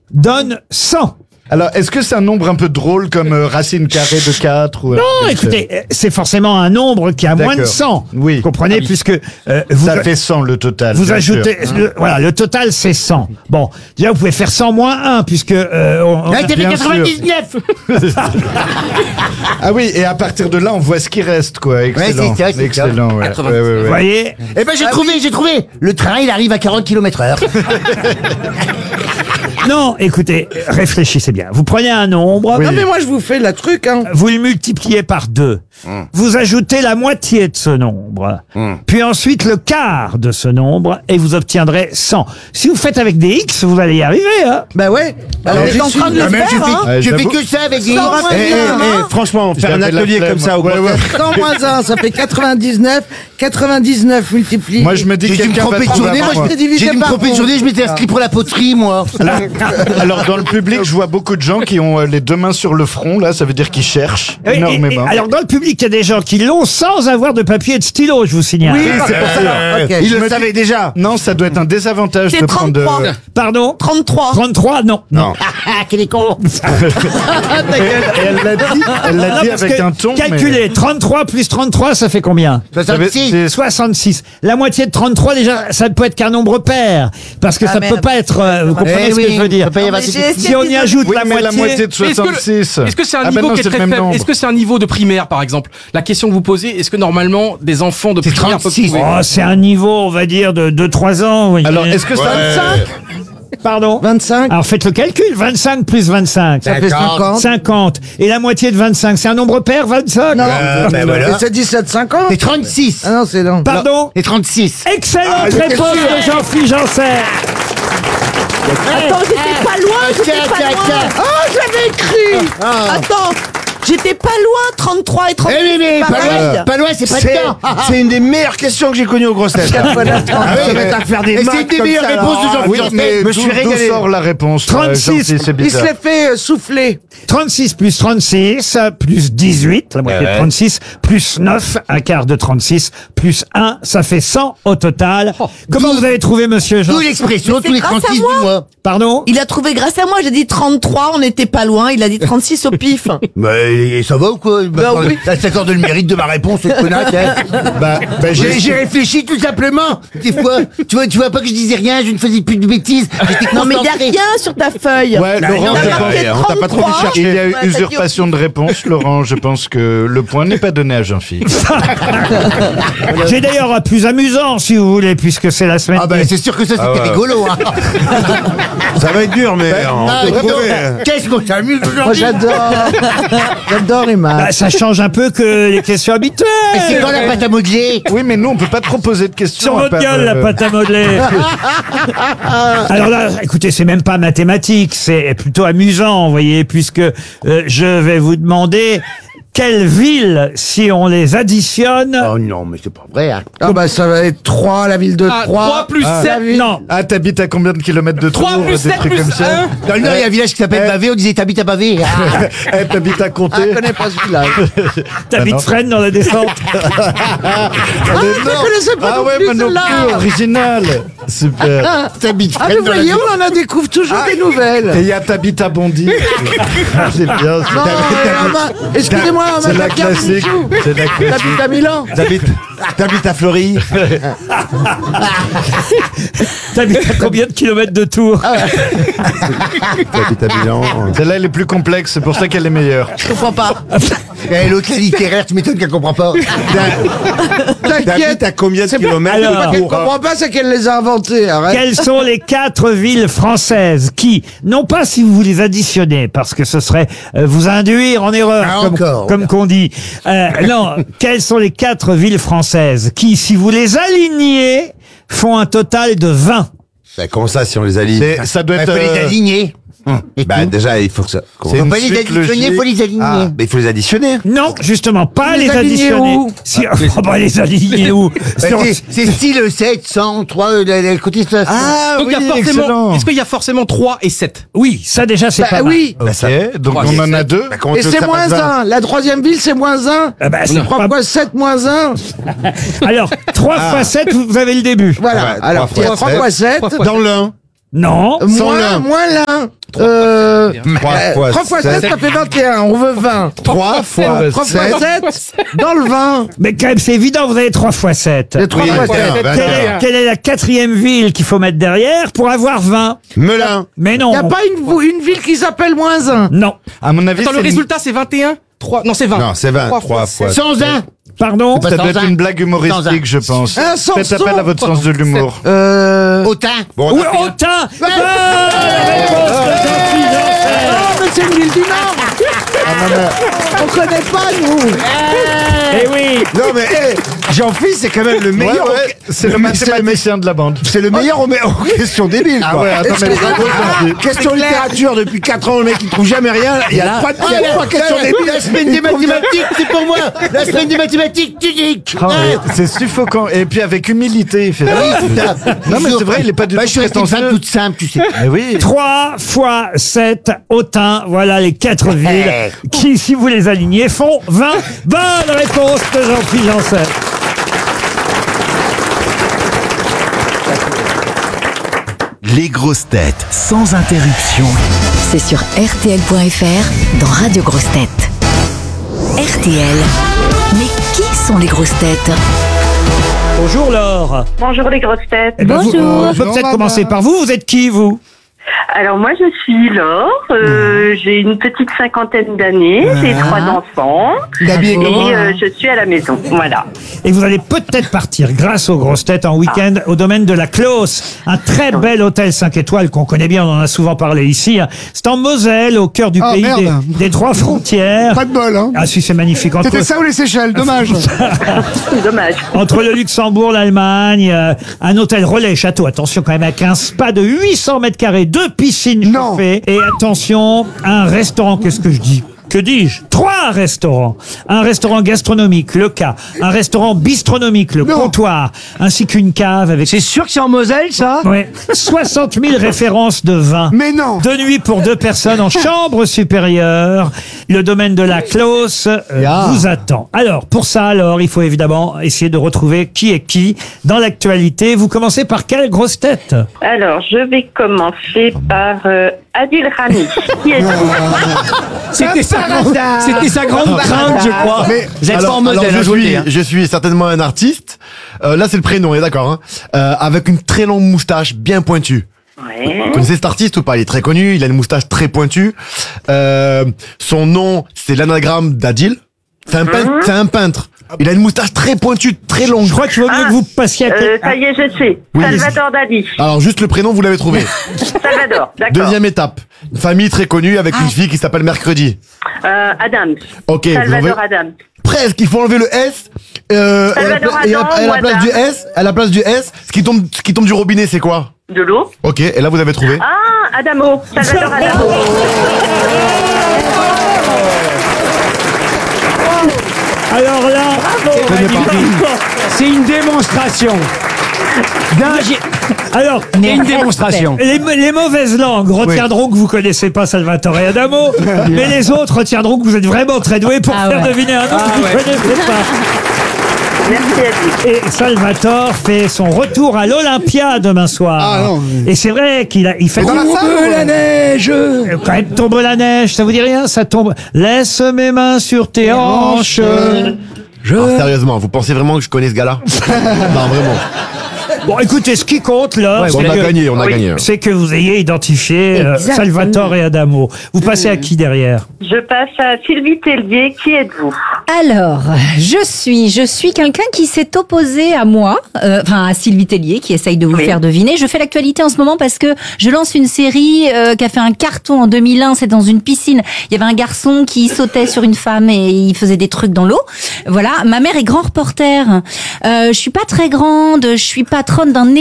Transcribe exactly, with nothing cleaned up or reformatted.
donne cent. Alors, est-ce que c'est un nombre un peu drôle comme euh, racine carrée de quatre ou... Non, écoutez, euh, c'est forcément un nombre qui a moins de D'accord. cent. Oui. Vous comprenez, Ah oui. puisque euh, vous, Ça fait cent le total. vous bien ajoutez... sûr. le- voilà, le total, c'est cent. Bon, déjà, vous pouvez faire cent moins un, puisque... Euh, on, on- Ah, t'as fait bien quatre-vingt-dix-neuf. Ah oui, et à partir de là, on voit ce qui reste, quoi. Excellent. c'est ça, c'est Excellent, ouais. Ouais, ouais, ouais. vous voyez. Eh ben, j'ai trouvé, j'ai trouvé. Le train, il arrive à quarante kilomètres heure. Non, écoutez, réfléchissez bien. Vous prenez un nombre, Oui. Non mais moi je vous fais la truc hein. vous le multipliez par deux. Vous ajoutez la moitié de ce nombre. Puis ensuite le quart de ce nombre et vous obtiendrez cent. Si vous faites avec des X, vous allez y arriver. Hein. Bah ouais. Alors, On est en train de le Ah, mais faire, je fais- hein. Ouais, Je fais j'avoue. que ça avec des... Cent Eh, moins eh, un. eh, franchement, faire un J'avais la atelier flemme. comme ça au Ouais, ouais. cent moins un, ça fait quatre-vingt-dix-neuf. quatre-vingt-dix-neuf multiplié. Moi, je me dis J'ai que dû me quelqu'un va tromper de trouver journée, avant moi, moi. je- divisé j'ai dû me par tromper de onze. journée, je m'étais inscrit pour la poterie, moi. Alors, dans le public, je vois beaucoup de gens qui ont euh, les deux mains sur le front, là, ça veut dire qu'ils cherchent Et- et- énormément. et- alors dans le public, il y a des gens qui l'ont sans avoir de papier et de stylo, je vous signale. Oui, c'est pour ça. Ok. Il Je le me savait dis- déjà. Non, ça doit être un désavantage C'est de prendre de... trente-trois. Pardon trente-trois. trente-trois, non. Non. Ah, quel est con. Et elle l'a dit, elle l'a Non, dit parce avec que un ton. mais- calculez, trente-trois plus trente-trois, ça fait combien Ça veut- soixante-six. c'est- soixante-six. La moitié de trente-trois, déjà, ça ne peut être qu'un nombre pair. Parce que Ah, ça ne peut merde. pas être... euh, vous comprenez Eh ce que oui, je veux dire peut pas y avoir Mais de- j'ai essayé Si on de- y ajoute Oui, la mais moitié... la moitié de Est-ce que, soixante-six. le- est-ce que c'est un Ah ben niveau non, qui est c'est très le même faible nombre. Est-ce que c'est un niveau de primaire, par exemple? La question que vous posez, est-ce que normalement des enfants de C'est primaire peuvent trente-six. trouver? Oh, c'est un niveau, on va dire, de deux trois ans. vous voyez. Alors, est-ce que ça... Pardon vingt-cinq. Alors, faites le calcul. vingt-cinq plus vingt-cinq. Ça fait cinquante. cinquante. Et la moitié de vingt-cinq, c'est un nombre pair, vingt-cinq Non. Euh, ben Et voilà. c'est dix-sept cinquante. C'est trente-six. Ah non, c'est non. Pardon C'est trente-six. Excellente j'étais réponse sûr. de Jean-Philippe Janssen. Attends, j'étais pas loin, j'étais Tiens, pas tiens, loin. tiens. Oh, j'avais écrit. Attends, j'étais pas loin, trente-trois et Eh trente-six. oui, mais pas pareil. loin, pas loin, c'est pas C'est dedans. c'est une des meilleures questions que j'ai connues aux grosses têtes. Ah oui, se mettre à faire des et maths c'est une des comme meilleures ça, là. réponses de Jean-Philippe Oui, Janssen. mais Je me suis d'où- d'où régalé. sort la réponse euh, trente-six. Jean-Philippe, c'est Il se bizarre. l'est fait euh, souffler. trente-six plus trente-six, plus dix-huit, la moitié de trente-six, plus neuf, un quart de trente-six, plus un, ça fait cent au total. Comment vous avez trouvé, monsieur Jean D'où l'expression, Mais c'est tous les grâce à trente-six moi. du mois. Pardon Il a trouvé grâce à moi, j'ai dit trente-trois, on n'était pas loin, il a dit trente-six au pif. Mais ça va ou quoi? Bah oui. Ça s'accorde le mérite de ma réponse, cette connasse, hein. Bah, bah, J'ai j'ai réfléchi tout simplement. Des fois, tu vois, tu vois pas que je disais rien, je ne faisais plus de bêtises. J'étais Non mais il y a concentré. rien sur ta feuille. Ouais, Bah, Laurent, non, je mais pense- marqué on t'a pas trop trente-trois. il y a eu Ouais, t'as dit usurpation de réponse, Laurent. Je pense que le point n'est pas donné à Jean-Philippe. J'ai d'ailleurs un plus amusant, si vous voulez, puisque c'est la semaine. Ah bah c'est sûr que ça c'était ouais. rigolo, hein. Ça va être dur, mais on Ah, peut dis donc, trouver. qu'est-ce qu'on s'amuse Moi, aujourd'hui. j'adore. J'adore les Bah, maths. ça change un peu que les questions habituelles. Et c'est quand la pâte à modeler? Oui, mais nous, on peut pas trop poser de questions. Sur à votre part, gueule, la euh, pâte à modeler. Alors là, écoutez, c'est même pas mathématique, c'est plutôt amusant, vous voyez, puisque euh, je vais vous demander quelle ville, si on les additionne... Oh non, mais c'est pas vrai, hein. Ah bah ça va être trois, la ville de Ah, Troyes. trois plus Ah, sept. la ville- Non, Ah, t'habites à combien de kilomètres de trois Tours, plus des sept trucs plus comme ça un. Dans le Nord, il y a un village qui s'appelle Eh. Bavé, on disait t'habites à Bavé. Ah. Eh, t'habites à Ah, Comté. je connais pas ce village. t'habites non. Fresnes dans la descente. Ah, je connaissais pas ah non ouais, plus moi non celle-là. plus, original. Super. T'habites Ah, Fresnes vous dans la voyez, ville. on en découvre toujours des nouvelles. Et il y a t'habites à Bondy. Ah, c'est bien. Non, euh, Ama- excusez-moi, C'est la Amanda Pierre classique. Michou. C'est la classique. T'habites à Milan. T'habites t'habites à Fleury. T'habites à combien de kilomètres de Tours? T'habites à Milan. Celle-là, elle est plus complexe, c'est pour ça qu'elle est meilleure. Je comprends pas. Eh, l'autre, la littéraire, tu m'étonnes qu'elle comprend pas. T'habites T'inquiète. à combien de C'est pas, kilomètres c'est pas Alors. qu'elle de Tours? comprend pas, c'est qu'elle les a inventés. Arrête. Quelles sont les quatre villes françaises qui, non pas si vous les additionnez, parce que ce serait euh, vous induire en erreur, Ah, comme, encore, comme qu'on dit. Euh, non, quelles sont les quatre villes françaises qui, si vous les alignez, font un total de vingt? Bah, comment ça, si on les aligne? C'est- Ça doit Il être. faut les euh, aligner. Et Bah, tout. déjà, il faut que ça. C'est Faut une pas les suite additionner, faut logique. les aligner. Ah, mais il faut les additionner. Non, justement, pas Les les, aligner additionner. où Si, oh, bah, les aligner où Bah, Sur- c'est- C'est style sept, cent, trois, euh, le le côté ça. Ah Donc oui, il y a forcément. excellent. Est-ce qu'il y a forcément trois et sept? Oui, ça déjà c'est Bah pas mal. oui. Ok, donc Trois, on c'est en a sept. deux. Bah, comment Et tu veux c'est que ça moins fasse vingt? un. La troisième ville, c'est moins un. Ah bah, c'est Trois pas- fois sept moins un. Alors, trois fois sept, vous vous avez le début. Voilà. Ouais, Alors, trois il y a fois trois fois sept. Trois fois Dans l'un. Non. Moins l'un. moins l'un. Euh, trois euh, fois trois fois sept, sept. ça fait vingt et un. On veut vingt. trois fois trois fois sept, dans le vingt. Mais quand même, c'est évident, vous avez trois fois sept. Les trois Oui, fois vingt et un, sept. vingt et un. Quelle est, quelle est la quatrième ville qu'il faut mettre derrière pour avoir vingt? Melun. Mais non. Il n'y a pas une, une ville qui s'appelle moins un. Non. À mon avis, Attends, le c'est une- résultat c'est vingt et un. trois Non, c'est vingt. Non, c'est vingt. Trois trois fois fois. Sans un. Pardon? ça doit être Sans un. une blague Sans un. humoristique, je pense. Un sans Faites appel son. à votre sens de l'humour. Euh... Autain. Bon, on Oui, a fait- Autun. Bonne réponse de Jean-Philippe Janssen. Ah, mais c'est une ville du Nord. On connaît pas, nous. Eh oui. Non mais eh, Jean-Philippe c'est quand même le meilleur. Ouais, ouais, c'est le c'est mathématicien de la bande. C'est le meilleur aux, aux questions débiles. Ah quoi. ouais, attends, mais les autres, Question littérature depuis quatre ans, le mec il trouve jamais rien. Il y a pas de il y a trois questions débiles. La semaine des mathématiques, c'est pour moi. La semaine des mathématiques, tu dis. Ah ouais, c'est suffocant. Et puis avec humilité, il fait ça. Non, mais c'est vrai, il est pas du Bah, tout je suis resté une femme prétentieux. toute simple, tu sais. Mais oui. trois fois sept, Autun. Voilà les quatre villes qui, si vous les alignez, font vingt. Bonne réponse de Jean-Philippe Janssen. Les grosses têtes sans interruption. C'est sur R T L point F R dans Radio Grosses Têtes. R T L. Mais qui sont les grosses têtes? Bonjour Laure. Bonjour les grosses têtes. Eh ben, vous- Bonjour. on peut peut-être commencer par vous. Vous êtes qui, vous? Alors moi je suis Laure, euh, j'ai une petite cinquantaine d'années, j'ai trois enfants et euh, je suis à la maison. Voilà. Et vous allez peut-être partir, grâce aux grosses têtes, en week-end au domaine de la Clos. Un très bel hôtel cinq étoiles qu'on connaît bien, on en a souvent parlé ici. hein. C'est en Moselle, au cœur du Ah, pays des, merde. des trois frontières. Pas de bol, hein. Ah si, c'est magnifique. Entre, C'était ça ou les Seychelles, dommage. Dommage. entre le Luxembourg, l'Allemagne, euh, un hôtel relais château, attention quand même, avec un spa de huit cents mètres carrés, deux piscines Non. chauffées, et attention, un restaurant, qu'est-ce que je dis? Que dis-je? Trois restaurants. Un restaurant gastronomique, le K. Un restaurant bistronomique, le Non. Comptoir. Ainsi qu'une cave avec... C'est sûr que c'est en Moselle, ça? Ouais. soixante mille références de vin. Mais non. Deux nuits pour deux personnes en chambre supérieure. Le domaine de la Clos euh, Ya. vous attend. Alors, pour ça, alors, il faut évidemment essayer de retrouver qui est qui dans l'actualité. Vous commencez par quelle grosse tête? Alors je vais commencer par euh, Adil Rami. Qui êtes-vous? C'était sa, c'était sa grande crainte, je crois. Mais Vous êtes alors, pas en modèle, alors, hein, je, je vous le suis, dis, hein. je suis certainement un artiste. Euh, là, c'est le prénom, on est d'accord. Hein. Euh, avec une très longue moustache bien pointue. Ouais. Vous connaissez cet artiste ou pas? Il est très connu, il a une moustache très pointue. Euh, son nom, c'est l'anagramme d'Adil. C'est un peintre. C'est un peintre. Il a une moustache très pointue, très longue. Je crois qu'il vaut mieux Ah, que vous passiez à Euh, quel- ça y est, je sais. Oui, Salvador Dali. Alors juste le prénom, vous l'avez trouvé. Salvador, d'accord. Deuxième étape. Une famille très connue avec une fille qui s'appelle Mercredi. Euh, Adams. Ok, vous Salvador enlevez- Adams. Presque, il faut enlever le S. Euh, et à la, Salvador pla- et à- Adam à la ou place Adam du S, à la place du S, ce qui tombe, ce qui tombe du robinet, c'est quoi? De l'eau. Ok, et là vous avez trouvé. Ah, Adamo. Salvador Adamo. Alors là, C'est une démonstration. alors, C'est une démonstration. les, les mauvaises langues retiendront que vous connaissez pas Salvatore Adamo, mais les autres retiendront que vous êtes vraiment très doué pour Ah faire ouais. deviner un nom que vous ne connaissez pas. Merci Adil. Et Salvatore fait son retour à l'Olympia demain soir. Ah non. Et c'est vrai qu'il a, il fait Dans la salle, la neige. quand même tombe la neige, ça vous dit rien? Ça tombe. Laisse mes mains sur tes hanches. Alors, sérieusement, vous pensez vraiment que je connais ce gars-là? Non, vraiment. Bon, écoutez, ce qui compte là, on c'est a que- gagné, on a Oui. gagné. c'est que vous ayez identifié euh, Exactement. Salvatore et Adamo. Vous passez à qui derrière? Je passe à Sylvie Tellier. Qui êtes-vous? Alors, je suis, je suis quelqu'un qui s'est opposé à moi, euh, enfin à Sylvie Tellier, qui essaye de vous Oui. faire deviner. Je fais l'actualité en ce moment parce que je lance une série euh, qui a fait un carton en deux mille un. C'est dans une piscine. Il y avait un garçon qui sautait sur une femme et il faisait des trucs dans l'eau. Voilà. Ma mère est grand reporter. Euh, je suis pas très grande. Je suis patronne d'un